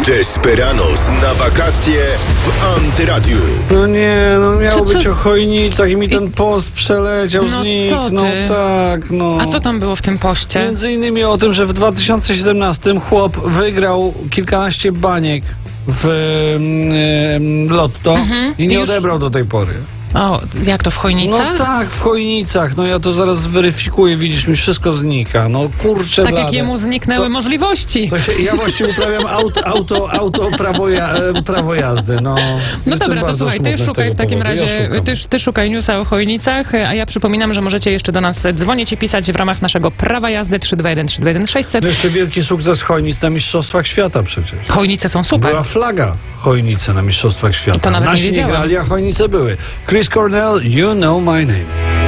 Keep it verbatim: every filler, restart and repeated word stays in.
Desperados na wakacje w Antyradiu. No nie, no miało Co, co? być o Chojnicach i mi ten post przeleciał, No zniknął. co ty? Tak, no. A co tam było w tym poście? Między innymi o tym, że w dwa tysiące siedemnastym chłop wygrał kilkanaście baniek w mm, lotto Mhm. i nie Już- odebrał do tej pory. O, jak to w Chojnicach? No tak, w Chojnicach. No ja to zaraz zweryfikuję, widzisz, mi wszystko znika. No kurczę Tak jak blade. jemu zniknęły To- możliwości. To się, ja właściwie uprawiam auto, auto, auto prawo, ja, e, prawo jazdy. No, No Jestem dobra, to bardzo słuchaj, ty smutny z szukaj tego w takim powodu. razie, Ja szukam. ty, ty szukaj newsa o Chojnicach, a ja przypominam, że możecie jeszcze do nas dzwonić i pisać w ramach naszego prawa jazdy trzy dwa jeden trzy dwa jeden sześć zero No zero. jeszcze wielki sukces Chojnic na Mistrzostwach Świata przecież. Chojnice są super. Była flaga Chojnice na Mistrzostwach Świata. To nawet nie Nasi wiedziałem. grali, a Chojnice były. Chris Cornell, You Know My Name.